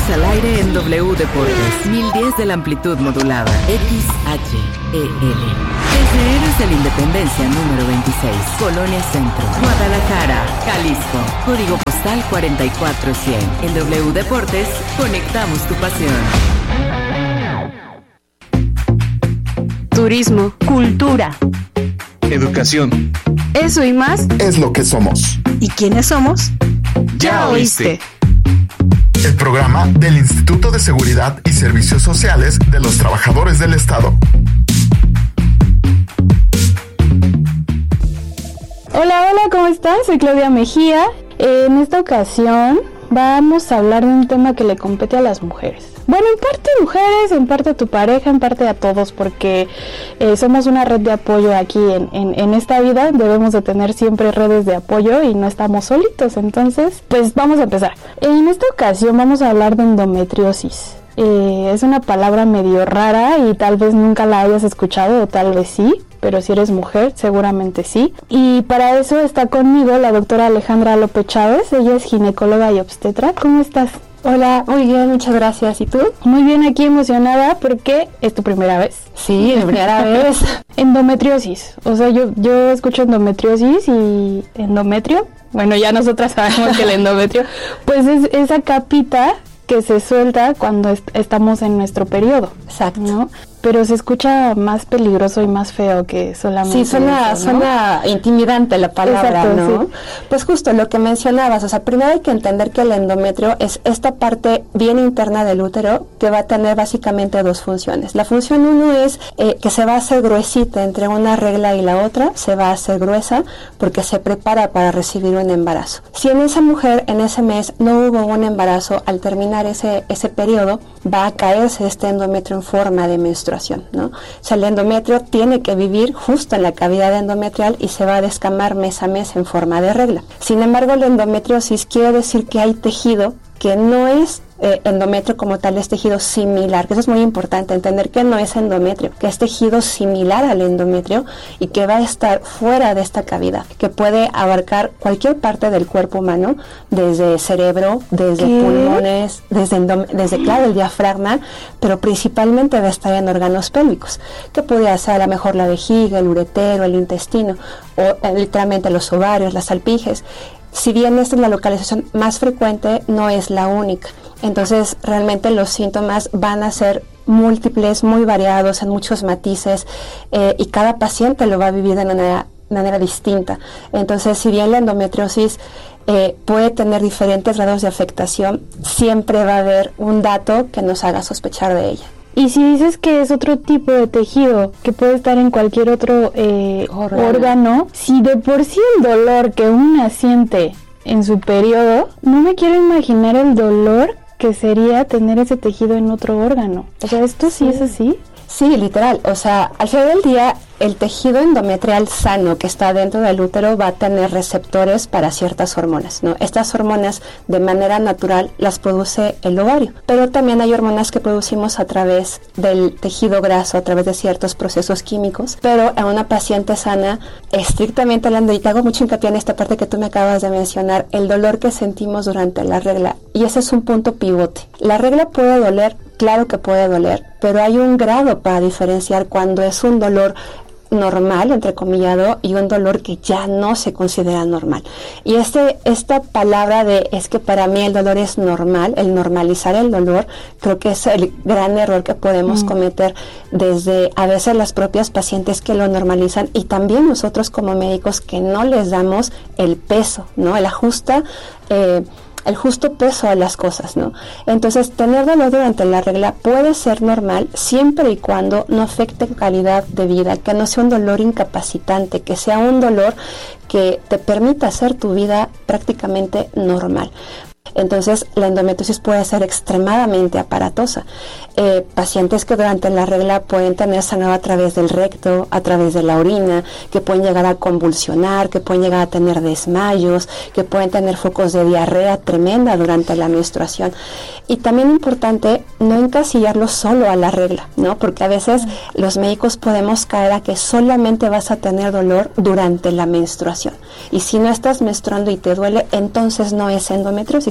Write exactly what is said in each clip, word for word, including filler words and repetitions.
Estamos al aire en W Deportes, mil diez de la amplitud modulada, X H E L. Desde Héroes de la Independencia número veintiséis, Colonia Centro, Guadalajara, Jalisco. Código postal cuarenta y cuatro cien. En W Deportes, conectamos tu pasión. Turismo, cultura, educación. Eso y más es lo que somos. ¿Y quiénes somos? Ya oíste. El programa del Instituto de Seguridad y Servicios Sociales de los Trabajadores del Estado. Hola, hola, ¿cómo están? Soy Claudia Mejía. En esta ocasión vamos a hablar de un tema que le compete a las mujeres. Bueno, en parte mujeres, en parte a tu pareja, en parte a todos, porque eh, somos una red de apoyo aquí en, en, en esta vida. Debemos de tener siempre redes de apoyo y no estamos solitos. Entonces, pues vamos a empezar. En esta ocasión vamos a hablar de endometriosis. Eh, es una palabra medio rara y tal vez nunca la hayas escuchado o tal vez sí, pero si eres mujer seguramente sí. Y para eso está conmigo la doctora Alejandra López Chávez. Ella es ginecóloga y obstetra. ¿Cómo estás? Hola, muy bien, muchas gracias. ¿Y tú? Muy bien, aquí emocionada porque es tu primera vez. Sí, mi primera vez. Endometriosis, o sea, yo, yo escucho endometriosis y endometrio. Bueno, ya nosotras sabemos que el endometrio, pues es esa capita que se suelta cuando est- estamos en nuestro periodo. Exacto. ¿No? Pero se escucha más peligroso y más feo que solamente Sí, suena, eso, ¿no? suena intimidante la palabra, Exacto, ¿no? sí. Pues justo lo que mencionabas, o sea, primero hay que entender que el endometrio es esta parte bien interna del útero que va a tener básicamente dos funciones. La función uno es eh, que se va a hacer gruesita entre una regla y la otra, se va a hacer gruesa porque se prepara para recibir un embarazo. Si en esa mujer, en ese mes, no hubo un embarazo, al terminar ese, ese periodo, va a caerse este endometrio en forma de menstruación, ¿no? O sea, el endometrio tiene que vivir justo en la cavidad endometrial y se va a descamar mes a mes en forma de regla. Sin embargo, la endometriosis quiere decir que hay tejido que no es eh, endometrio como tal, es tejido similar, que eso es muy importante, entender que no es endometrio, que es tejido similar al endometrio y que va a estar fuera de esta cavidad, que puede abarcar cualquier parte del cuerpo humano, desde cerebro, desde ¿Qué? pulmones, desde, endom- desde claro, el diafragma, pero principalmente va a estar en órganos pélvicos, que puede ser a lo mejor la vejiga, el uretero, el intestino, o eh, literalmente los ovarios, las alpijes. Si bien esta es la localización más frecuente, no es la única. Entonces, realmente los síntomas van a ser múltiples, muy variados, en muchos matices, eh, y cada paciente lo va a vivir de manera, manera distinta. Entonces, si bien la endometriosis eh, puede tener diferentes grados de afectación, siempre va a haber un dato que nos haga sospechar de ella. Y si dices que es otro tipo de tejido que puede estar en cualquier otro eh, Órgano. órgano, si de por sí el dolor que una siente en su periodo, no me quiero imaginar el dolor que sería tener ese tejido en otro órgano. O sea, ¿esto sí, sí es así? Sí, literal. O sea, al final del día, el tejido endometrial sano que está dentro del útero va a tener receptores para ciertas hormonas, ¿no? Estas hormonas, de manera natural, las produce el ovario, pero también hay hormonas que producimos a través del tejido graso, a través de ciertos procesos químicos, pero a una paciente sana, estrictamente hablando, y te hago mucho hincapié en esta parte que tú me acabas de mencionar, el dolor que sentimos durante la regla, y ese es un punto pivote. La regla puede doler, claro que puede doler, pero hay un grado para diferenciar cuando es un dolor normal, entrecomillado, y un dolor que ya no se considera normal. Y este, esta palabra de es que para mí el dolor es normal, el normalizar el dolor, creo que es el gran error que podemos mm. cometer desde a veces las propias pacientes que lo normalizan y también nosotros como médicos que no les damos el peso, ¿no? El ajusta, eh, el justo peso a las cosas, ¿no? Entonces, tener dolor durante la regla puede ser normal siempre y cuando no afecte calidad de vida, que no sea un dolor incapacitante, que sea un dolor que te permita hacer tu vida prácticamente normal. Entonces, la endometriosis puede ser extremadamente aparatosa. Eh, pacientes que durante la regla pueden tener sangrado a través del recto, a través de la orina, que pueden llegar a convulsionar, que pueden llegar a tener desmayos, que pueden tener focos de diarrea tremenda durante la menstruación. Y también importante no encasillarlo solo a la regla, ¿no? Porque a veces mm. los médicos podemos caer a que solamente vas a tener dolor durante la menstruación. Y si no estás menstruando y te duele, entonces no es endometriosis.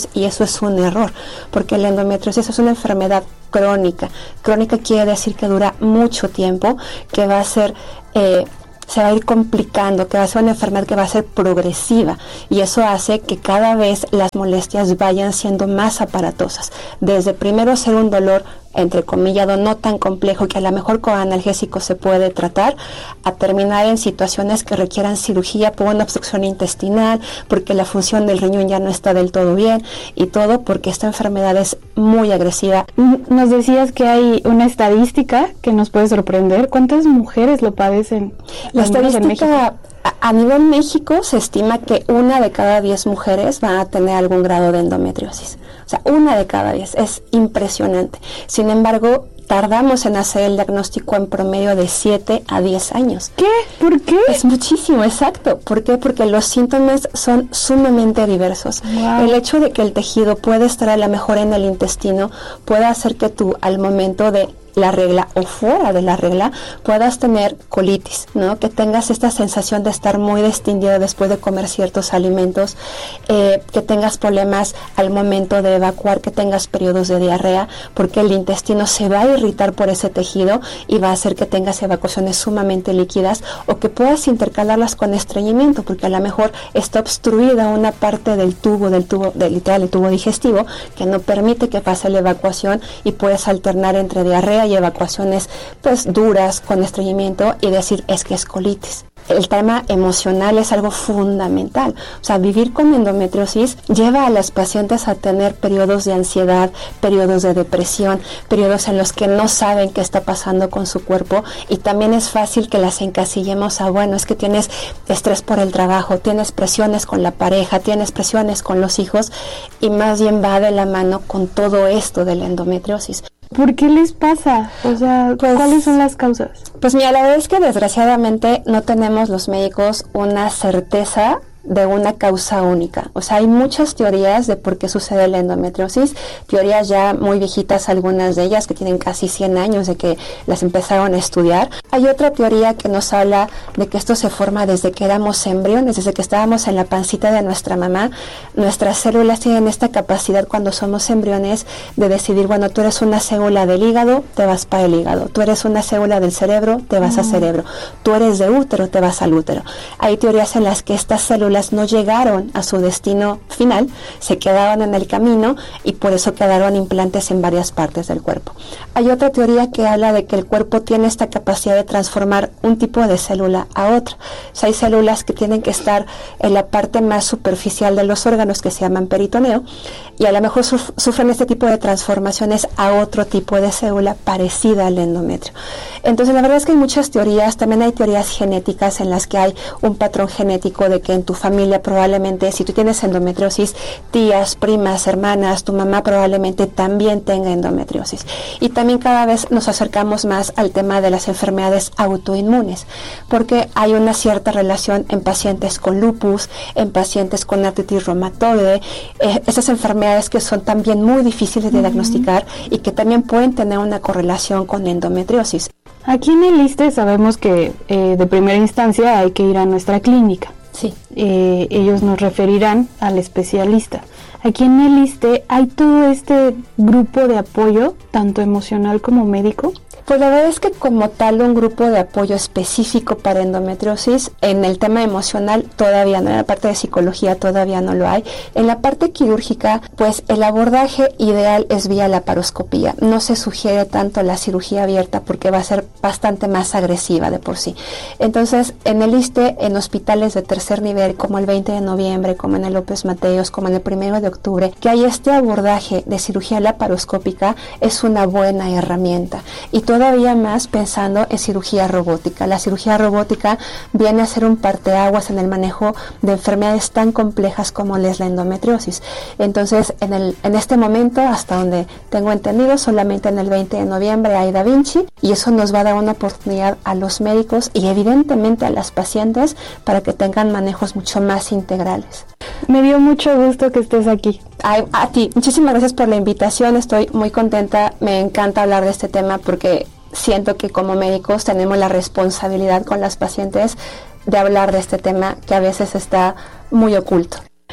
endometriosis, y eso es un error, porque la endometriosis es una enfermedad crónica. Crónica quiere decir que dura mucho tiempo, que va a ser... Eh, se va a ir complicando, que va a ser una enfermedad que va a ser progresiva, y eso hace que cada vez las molestias vayan siendo más aparatosas, desde primero ser un dolor entre comillado no tan complejo que a lo mejor con analgésico se puede tratar, a terminar en situaciones que requieran cirugía por una obstrucción intestinal, porque la función del riñón ya no está del todo bien, y todo porque esta enfermedad es muy agresiva. Nos decías que hay una estadística que nos puede sorprender. ¿Cuántas mujeres lo padecen? La estadística a, a nivel México se estima que una de cada diez mujeres va a tener algún grado de endometriosis. O sea, una de cada diez. Es impresionante. Sin embargo, tardamos en hacer el diagnóstico en promedio de siete a diez años. ¿Qué? ¿Por qué? Es muchísimo, exacto. ¿Por qué? Porque los síntomas son sumamente diversos. Wow. El hecho de que el tejido puede estar a lo mejor en el intestino puede hacer que tú, al momento de la regla o fuera de la regla, puedas tener colitis, ¿no? Que tengas esta sensación de estar muy distendido después de comer ciertos alimentos, eh, que tengas problemas al momento de evacuar, que tengas periodos de diarrea, porque el intestino se va a irritar por ese tejido y va a hacer que tengas evacuaciones sumamente líquidas, o que puedas intercalarlas con estreñimiento, porque a lo mejor está obstruida una parte del tubo, del tubo, del literal, el tubo digestivo, que no permite que pase la evacuación, y puedes alternar entre diarrea y evacuaciones pues duras con estreñimiento y decir es que es colitis. El tema emocional es algo fundamental. O sea, vivir con endometriosis lleva a las pacientes a tener periodos de ansiedad, periodos de depresión, periodos en los que no saben qué está pasando con su cuerpo, y también es fácil que las encasillemos a, bueno, es que tienes estrés por el trabajo, tienes presiones con la pareja, tienes presiones con los hijos, y más bien va de la mano con todo esto de la endometriosis. ¿Por qué les pasa? O sea, pues, ¿cuáles son las causas? Pues mira, la verdad es que desgraciadamente no tenemos los médicos una certeza de una causa única. O sea, hay muchas teorías de por qué sucede la endometriosis, teorías ya muy viejitas, algunas de ellas que tienen casi cien años de que las empezaron a estudiar. Hay otra teoría que nos habla de que esto se forma desde que éramos embriones, desde que estábamos en la pancita de nuestra mamá. Nuestras células tienen esta capacidad cuando somos embriones de decidir, bueno, tú eres una célula del hígado, te vas para el hígado, tú eres una célula del cerebro, te vas mm. a cerebro, tú eres de útero, te vas al útero. Hay teorías en las que estas células no llegaron a su destino final, se quedaron en el camino, y por eso quedaron implantes en varias partes del cuerpo. Hay otra teoría que habla de que el cuerpo tiene esta capacidad de transformar un tipo de célula a otra. O sea, hay células que tienen que estar en la parte más superficial de los órganos, que se llaman peritoneo, y a lo mejor suf- sufren este tipo de transformaciones a otro tipo de célula parecida al endometrio. Entonces, la verdad es que hay muchas teorías. También hay teorías genéticas en las que hay un patrón genético de que en tu familia probablemente, si tú tienes endometriosis, tías, primas, hermanas, tu mamá probablemente también tenga endometriosis. Y también cada vez nos acercamos más al tema de las enfermedades autoinmunes, porque hay una cierta relación en pacientes con lupus, en pacientes con artritis reumatoide, eh, esas enfermedades que son también muy difíciles de uh-huh. diagnosticar, y que también pueden tener una correlación con endometriosis. Aquí en el ISSSTE sabemos que eh, de primera instancia hay que ir a nuestra clínica. Sí. Eh, ellos nos referirán al especialista. Aquí en el ISSSTE hay todo este grupo de apoyo, tanto emocional como médico. Pues la verdad es que como tal un grupo de apoyo específico para endometriosis, en el tema emocional todavía no, en la parte de psicología todavía no lo hay. En la parte quirúrgica, pues el abordaje ideal es vía laparoscopía. No se sugiere tanto la cirugía abierta porque va a ser bastante más agresiva de por sí. Entonces, en el ISSSTE, en hospitales de tercer nivel, como el veinte de noviembre, como en el López Mateos, como en el primero de octubre, que hay este abordaje de cirugía laparoscópica, es una buena herramienta. Y todavía más pensando en cirugía robótica. La cirugía robótica viene a ser un parteaguas en el manejo de enfermedades tan complejas como es la endometriosis. Entonces, en, el, en este momento, hasta donde tengo entendido, solamente en el veinte de noviembre hay Da Vinci, y eso nos va a dar una oportunidad a los médicos y evidentemente a las pacientes para que tengan manejos mucho más integrales. Me dio mucho gusto que estés aquí. Ay, a ti, muchísimas gracias por la invitación, estoy muy contenta, me encanta hablar de este tema porque siento que como médicos tenemos la responsabilidad con las pacientes de hablar de este tema que a veces está muy oculto.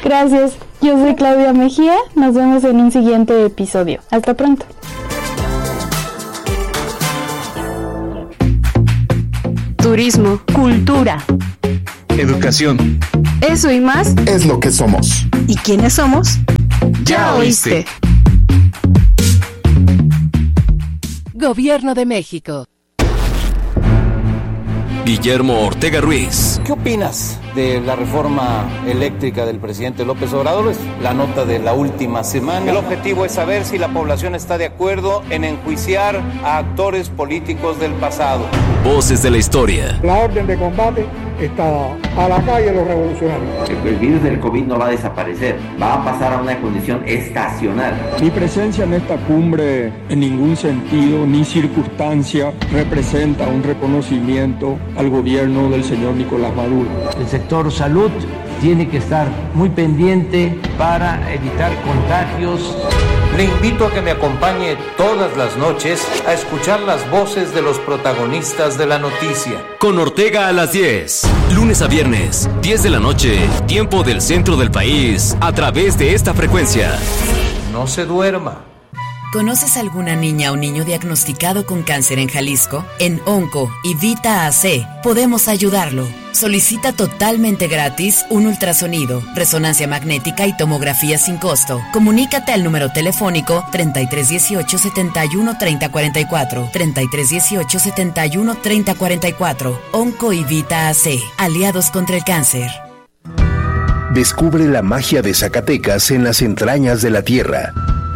Gracias, yo soy Claudia Mejía, nos vemos en un siguiente episodio. Hasta pronto. Turismo, cultura, Educación. eso y más. Es lo que somos. ¿Y quiénes somos? Ya oíste. Gobierno de México. Guillermo Ortega Ruiz. ¿Qué opinas de la reforma eléctrica del presidente López Obrador? Es la nota de la última semana. El objetivo es saber si la población está de acuerdo en enjuiciar a actores políticos del pasado. Voces de la historia. La orden de combate está a la calle los revolucionarios. El virus del COVID no va a desaparecer, va a pasar a una condición estacional. Mi presencia en esta cumbre en ningún sentido ni circunstancia representa un reconocimiento al gobierno del señor Nicolás Maduro. El sector salud tiene que estar muy pendiente para evitar contagios. Le invito a que me acompañe todas las noches a escuchar las voces de los protagonistas de la noticia. Con Ortega a las diez. Lunes a viernes, diez de la noche, tiempo del centro del país, a través de esta frecuencia. No se duerma. ¿Conoces alguna niña o niño diagnosticado con cáncer en Jalisco? En Onco y Vita A C podemos ayudarlo. Solicita totalmente gratis un ultrasonido, resonancia magnética y tomografía sin costo. Comunícate al número telefónico treinta y tres dieciocho setenta y uno treinta cuarenta y cuatro, treinta y tres dieciocho setenta y uno treinta cuarenta y cuatro. Onco y Vita A C, aliados contra el cáncer. Descubre la magia de Zacatecas en las entrañas de la tierra.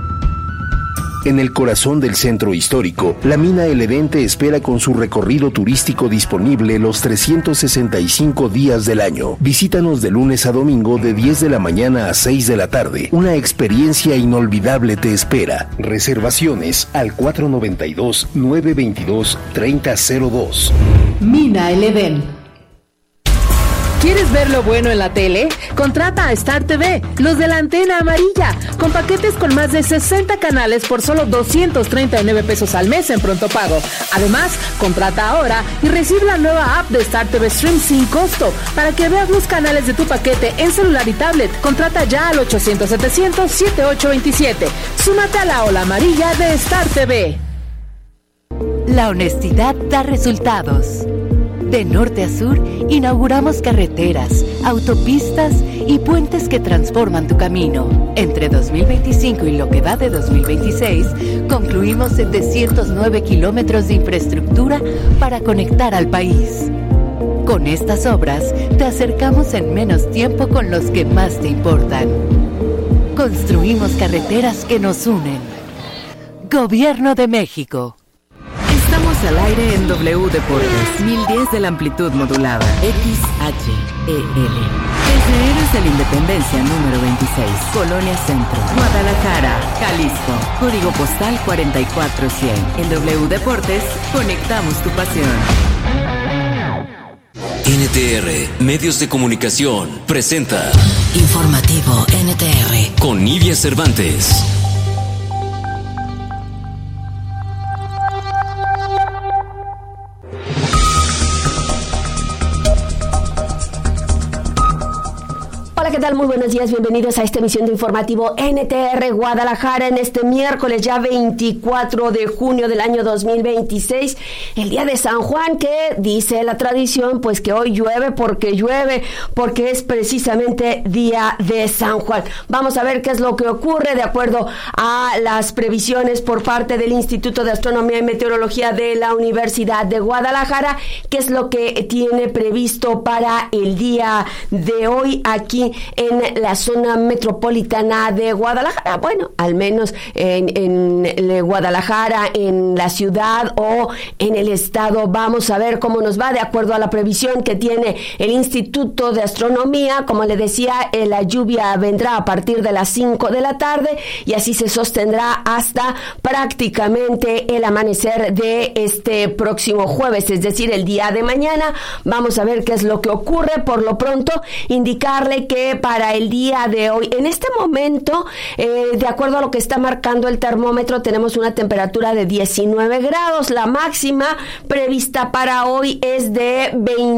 En el corazón del centro histórico, la mina El Edén te espera con su recorrido turístico disponible los trescientos sesenta y cinco días del año. Visítanos de lunes a domingo de diez de la mañana a seis de la tarde. Una experiencia inolvidable te espera. Reservaciones al cuatro noventa y dos, nueve veintidós, treinta cero dos. Mina El Edén. ¿Quieres ver lo bueno en la tele? Contrata a Star T V, los de la antena amarilla, con paquetes con más de sesenta canales por solo doscientos treinta y nueve pesos al mes en pronto pago. Además, contrata ahora y recibe la nueva app de Star T V Stream sin costo para que veas los canales de tu paquete en celular y tablet. Contrata ya al ochocientos setecientos setenta y ocho veintisiete. Súmate a la ola amarilla de Star T V. La honestidad da resultados. De norte a sur, inauguramos carreteras, autopistas y puentes que transforman tu camino. Entre dos mil veinticinco y lo que va de dos mil veintiséis, concluimos setecientos nueve kilómetros de infraestructura para conectar al país. Con estas obras, te acercamos en menos tiempo con los que más te importan. Construimos carreteras que nos unen. Gobierno de México. Estamos al aire en W Deportes, mil diez de la amplitud modulada, X H E L. Desde Héroes de la Independencia número veintiséis, Colonia Centro, Guadalajara, Jalisco, código postal cuarenta y cuatro cien. En W Deportes, conectamos tu pasión. N T R, Medios de Comunicación, presenta Informativo N T R con Nidia Cervantes. Hola, ¿qué tal? Muy buenos días, bienvenidos a esta emisión de Informativo N T R Guadalajara en este miércoles ya veinticuatro de junio del año dos mil veintiséis, el día de San Juan, que dice la tradición pues que hoy llueve porque llueve, porque es precisamente día de San Juan. Vamos a ver qué es lo que ocurre de acuerdo a las previsiones por parte del Instituto de Astronomía y Meteorología de la Universidad de Guadalajara, qué es lo que tiene previsto para el día de hoy aquí en la zona metropolitana de Guadalajara. Bueno, al menos en, en Guadalajara, en la ciudad o en el estado. Vamos a ver cómo nos va de acuerdo a la previsión que tiene el Instituto de Astronomía. Como le decía, eh, la lluvia vendrá a partir de las cinco de la tarde y así se sostendrá hasta prácticamente el amanecer de este próximo jueves, es decir, el día de mañana. Vamos a ver qué es lo que ocurre. Por lo pronto, indicarle que que para el día de hoy, en este momento, eh, de acuerdo a lo que está marcando el termómetro, tenemos una temperatura de diecinueve grados. La máxima prevista para hoy es de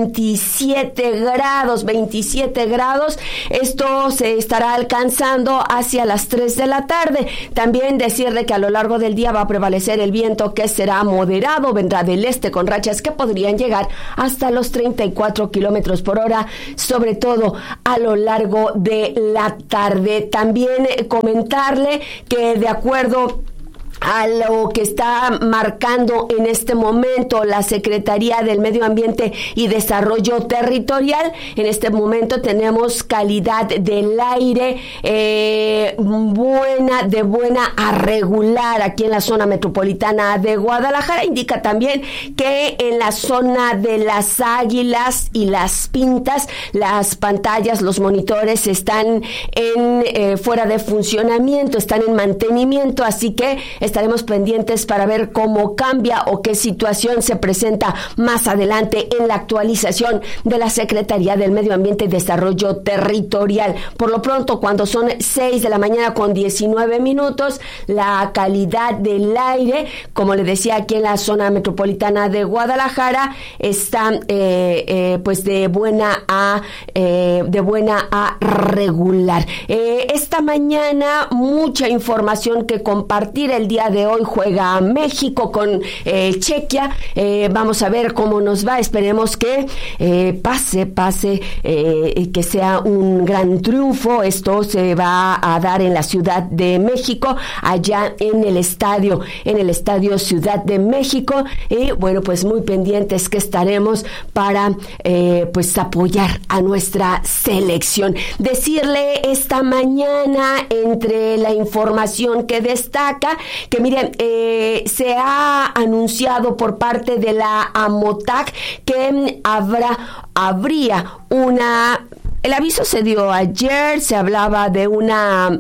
veintisiete grados, veintisiete grados. Esto se estará alcanzando hacia las tres de la tarde. También decirle que a lo largo del día va a prevalecer el viento, que será moderado, vendrá del este con rachas que podrían llegar hasta los treinta y cuatro kilómetros por hora, sobre todo a lo largo de la tarde. También eh, comentarle que de acuerdo a lo que está marcando en este momento la Secretaría del Medio Ambiente y Desarrollo Territorial, en este momento tenemos calidad del aire eh, buena, de buena a regular aquí en la zona metropolitana de Guadalajara. Indica también que en la zona de Las Águilas y Las Pintas, las pantallas, los monitores están en eh, fuera de funcionamiento, están en mantenimiento, así que estaremos pendientes para ver cómo cambia o qué situación se presenta más adelante en la actualización de la Secretaría del Medio Ambiente y Desarrollo Territorial. Por lo pronto, cuando son seis de la mañana con diecinueve minutos, la calidad del aire, como le decía, aquí en la zona metropolitana de Guadalajara, está eh, eh, pues de buena a eh, de buena a regular. Eh, esta mañana mucha información que compartir. El día de hoy juega México con eh, Chequia. Eh, vamos a ver cómo nos va. Esperemos que eh, pase, pase, eh, que sea un gran triunfo. Esto se va a dar en la Ciudad de México, allá en el estadio, en el estadio Ciudad de México. Y bueno, pues muy pendientes que estaremos para eh, pues apoyar a nuestra selección. Decirle esta mañana, entre la información que destaca, que miren, eh, se ha anunciado por parte de la AMOTAC que habrá, habría una, el aviso se dio ayer, se hablaba de una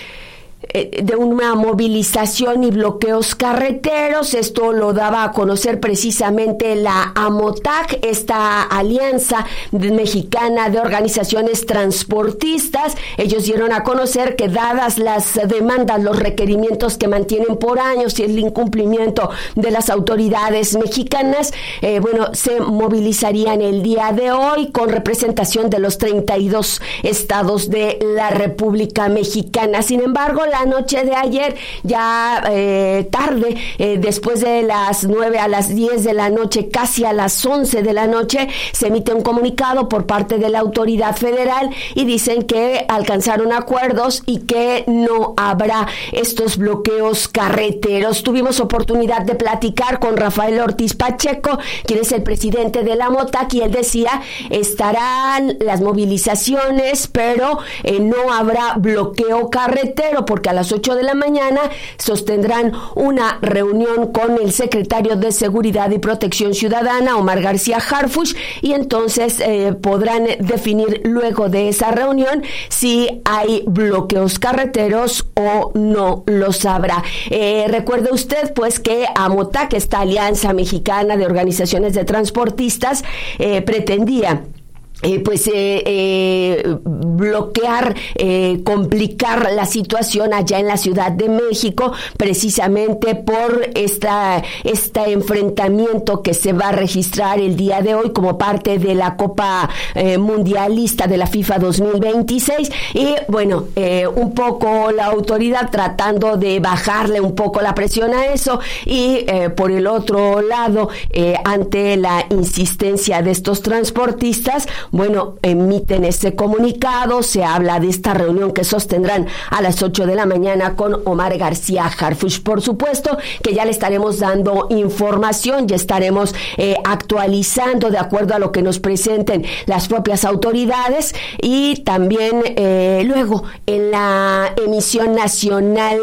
de una movilización y bloqueos carreteros. Esto lo daba a conocer precisamente la AMOTAC, esta alianza mexicana de organizaciones transportistas. Ellos dieron a conocer que, dadas las demandas, los requerimientos que mantienen por años y el incumplimiento de las autoridades mexicanas, eh, bueno, se movilizarían el día de hoy con representación de los treinta y dos estados de la República Mexicana. Sin embargo, la noche de ayer, ya eh, tarde, eh, después de las nueve a las diez de la noche, casi a las once de la noche, se emite un comunicado por parte de la autoridad federal y dicen que alcanzaron acuerdos y que no habrá estos bloqueos carreteros. Tuvimos oportunidad de platicar con Rafael Ortiz Pacheco, quien es el presidente de la AMOTAC, y él decía, estarán las movilizaciones, pero eh, no habrá bloqueo carretero, porque a las ocho de la mañana sostendrán una reunión con el secretario de Seguridad y Protección Ciudadana, Omar García Harfuch, y entonces eh, podrán definir luego de esa reunión si hay bloqueos carreteros o no los habrá. Eh, recuerde usted pues que AMOTAC, esta alianza mexicana de organizaciones de transportistas, eh, pretendía Eh, pues eh, eh, bloquear, eh, complicar la situación allá en la Ciudad de México, precisamente por esta este enfrentamiento que se va a registrar el día de hoy como parte de la Copa eh, Mundialista de la FIFA dos mil veintiséis. Y bueno, eh, un poco la autoridad tratando de bajarle un poco la presión a eso, y eh, por el otro lado, eh, ante la insistencia de estos transportistas, bueno, emiten ese comunicado. Se habla de esta reunión que sostendrán a las ocho de la mañana con Omar García Harfuch. Por supuesto que ya le estaremos dando información, ya estaremos eh, actualizando de acuerdo a lo que nos presenten las propias autoridades, y también eh, luego en la emisión nacional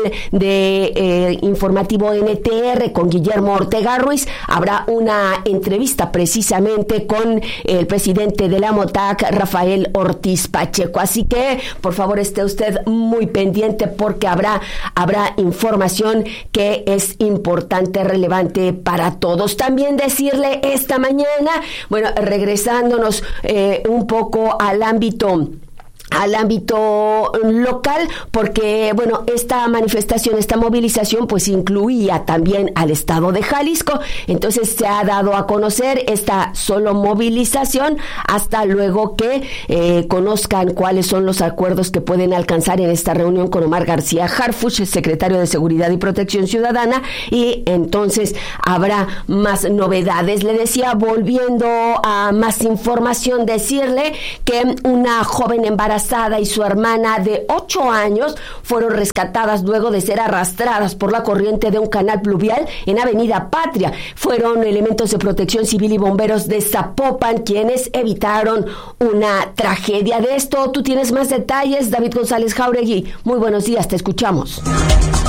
de eh, informativo N T R con Guillermo Ortega Ruiz habrá una entrevista precisamente con el presidente de la AMOTAC, Rafael Ortiz Pacheco. Así que, por favor, esté usted muy pendiente, porque habrá, habrá información que es importante, relevante para todos. También decirle esta mañana, bueno, regresándonos eh, un poco al ámbito al ámbito local, porque bueno, esta manifestación, esta movilización pues incluía también al estado de Jalisco. Entonces se ha dado a conocer esta solo movilización hasta luego que eh, conozcan cuáles son los acuerdos que pueden alcanzar en esta reunión con Omar García Harfuch, el secretario de Seguridad y Protección Ciudadana, y entonces habrá más novedades. Le decía, volviendo a más información, decirle que una joven embarazada y su hermana de ocho años fueron rescatadas luego de ser arrastradas por la corriente de un canal pluvial en Avenida Patria. Fueron elementos de Protección Civil y bomberos de Zapopan quienes evitaron una tragedia. De esto tú tienes más detalles, David González Jauregui. Muy buenos días, te escuchamos.